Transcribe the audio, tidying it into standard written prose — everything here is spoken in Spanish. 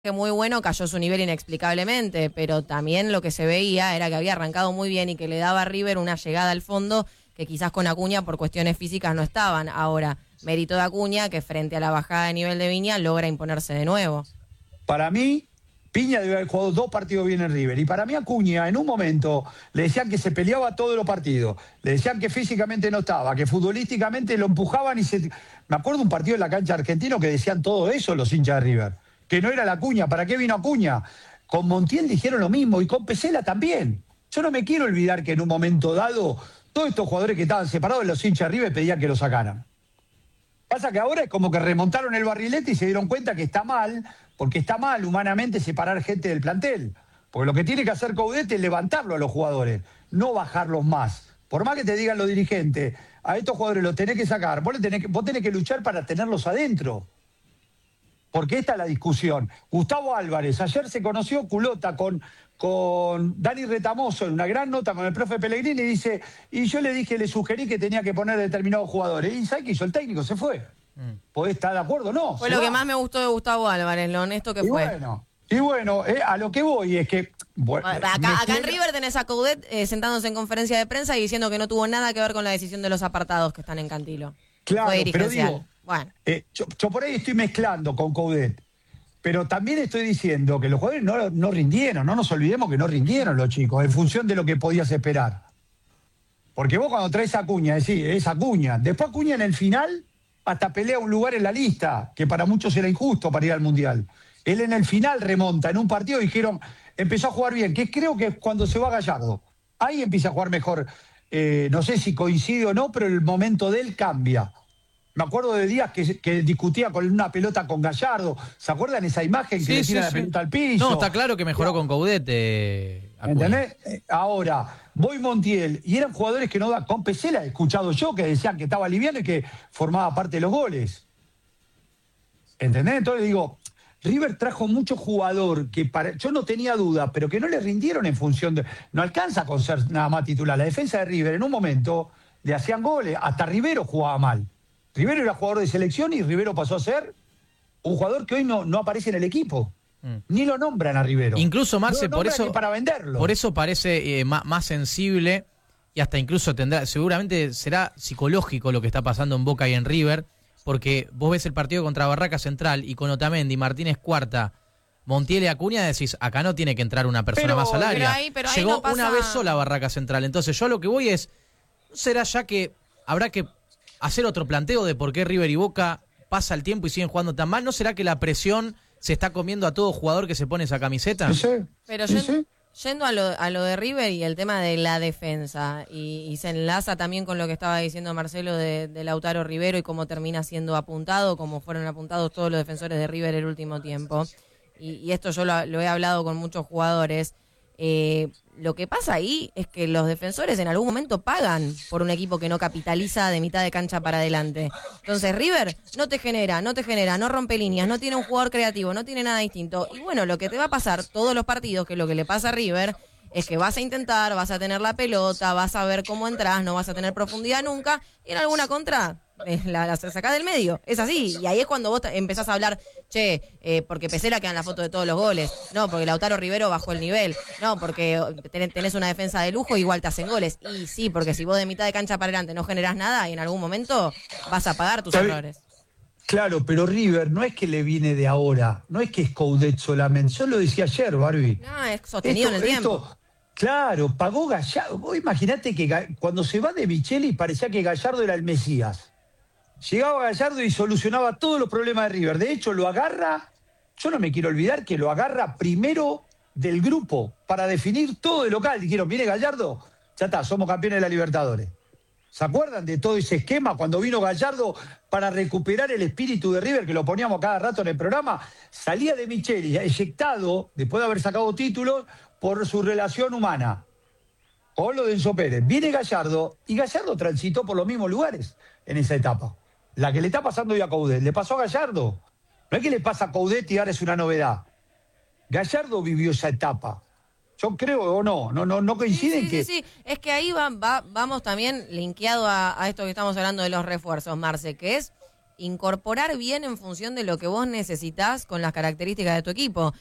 que muy bueno, cayó su nivel inexplicablemente, pero también lo que se veía era que había arrancado muy bien y que le daba a River una llegada al fondo que quizás con Acuña por cuestiones físicas no estaban. Ahora, mérito de Acuña que frente a la bajada de nivel de Viña logra imponerse de nuevo. Para mí, Piña debe haber jugado 2 partidos bien en River. Y para mí Acuña, en un momento, le decían que se peleaba todos los partidos. Le decían que físicamente no estaba, que futbolísticamente lo empujaban y se... Me acuerdo un partido en la cancha argentino que decían todo eso los hinchas de River. Que no era la Acuña. ¿Para qué vino Acuña? Con Montiel dijeron lo mismo y con Pesela también. Yo no me quiero olvidar que en un momento dado, todos estos jugadores que estaban separados de los hinchas de River pedían que lo sacaran. Pasa que ahora es como que remontaron el barrilete y se dieron cuenta que está mal, porque está mal humanamente separar gente del plantel. Porque lo que tiene que hacer Coudet es levantarlo a los jugadores, no bajarlos más. Por más que te digan los dirigentes, a estos jugadores los tenés que sacar, vos tenés que luchar para tenerlos adentro. Porque esta es la discusión. Gustavo Álvarez, ayer se conoció culota con Dani Retamoso en una gran nota con el profe Pellegrini y dice, y yo le dije, le sugerí que tenía que poner determinados jugadores. ¿Y sabe qué hizo? El técnico se fue. ¿Podés estar de acuerdo? No. Fue lo que más me gustó de Gustavo Álvarez, lo honesto que fue. Y bueno, a lo que voy es que... Bueno, acá en River tenés a Coudet sentándose en conferencia de prensa y diciendo que no tuvo nada que ver con la decisión de los apartados que están en Cantilo. Claro, pero digo, bueno. yo por ahí estoy mezclando con Coudet. Pero también estoy diciendo que los jugadores no rindieron, no nos olvidemos que no rindieron los chicos, en función de lo que podías esperar. Porque vos cuando traes a Acuña, decís, es Acuña. Después Acuña en el final hasta pelea un lugar en la lista, que para muchos era injusto para ir al Mundial. Él en el final remonta, en un partido dijeron, empezó a jugar bien, que creo que es cuando se va Gallardo. Ahí empieza a jugar mejor. No sé si coincide o no, pero el momento de él cambia. Me acuerdo de Díaz que discutía con una pelota con Gallardo. ¿Se acuerdan esa imagen que le tira la pelota al piso? No, está claro que mejoró con Coudet. ¿Entendés? Ahora, voy Montiel, y eran jugadores que no da. Con Pesela he escuchado yo que decían que estaba liviano y que formaba parte de los goles. ¿Entendés? Entonces digo, River trajo mucho jugador que yo no tenía duda, pero que no le rindieron en función de... No alcanza con ser nada más titular. La defensa de River en un momento le hacían goles. Hasta Rivero jugaba mal. Rivero era jugador de selección y Rivero pasó a ser un jugador que hoy no aparece en el equipo. Ni lo nombran a Rivero. Incluso, Marce, por eso para venderlo. Por eso parece más sensible y hasta incluso seguramente será psicológico lo que está pasando en Boca y en River, porque vos ves el partido contra Barraca Central y con Otamendi, Martínez Cuarta, Montiel y Acuña, decís, acá no tiene que entrar una persona más al área. Pero ahí Llegó no pasa... una vez sola a Barraca Central. Entonces yo a lo que voy es, ¿no será ya que habrá que hacer otro planteo de por qué River y Boca pasa el tiempo y siguen jugando tan mal? ¿No será que la presión se está comiendo a todo jugador que se pone esa camiseta? Sí, pero yendo a lo de River y el tema de la defensa, y se enlaza también con lo que estaba diciendo Marcelo de Lautaro Rivero y cómo termina siendo apuntado, como fueron apuntados todos los defensores de River el último tiempo. Y esto yo lo he hablado con muchos jugadores. Lo que pasa ahí es que los defensores en algún momento pagan por un equipo que no capitaliza de mitad de cancha para adelante. Entonces River no te genera, no rompe líneas, no tiene un jugador creativo, no tiene nada distinto. Y bueno, lo que te va a pasar todos los partidos, que es lo que le pasa a River, es que vas a intentar, vas a tener la pelota, vas a ver cómo entras, no vas a tener profundidad nunca, y en alguna contra la sacás del medio. Es así, y ahí es cuando vos empezás a hablar, porque Pesela queda en la foto de todos los goles, no, porque Lautaro Rivero bajó el nivel, no, porque tenés una defensa de lujo, igual te hacen goles. Y sí, porque si vos de mitad de cancha para adelante no generás nada, y en algún momento vas a pagar tus errores. Claro, pero River no es que le viene de ahora, no es que es Coudet solamente. Yo lo decía ayer, Barbie. No, es sostenido en el tiempo. Claro, pagó Gallardo. Vos imaginate que cuando se va de Micheli parecía que Gallardo era el Mesías. Llegaba Gallardo y solucionaba todos los problemas de River. De hecho, lo agarra, yo no me quiero olvidar que lo agarra primero del grupo para definir todo el local. Dijeron, viene Gallardo, ya está, somos campeones de la Libertadores. ¿Se acuerdan de todo ese esquema cuando vino Gallardo para recuperar el espíritu de River, que lo poníamos cada rato en el programa? Salía de Micheli, eyectado, después de haber sacado títulos, por su relación humana con lo de Enzo Pérez. Viene Gallardo y Gallardo transitó por los mismos lugares en esa etapa. La que le está pasando hoy a Coudet, le pasó a Gallardo. No es que le pasa a Coudet y ahora es una novedad. Gallardo vivió esa etapa. Yo creo, o no coinciden que... Sí, es que ahí vamos también linkeado a esto que estamos hablando de los refuerzos, Marce, que es incorporar bien en función de lo que vos necesitás con las características de tu equipo.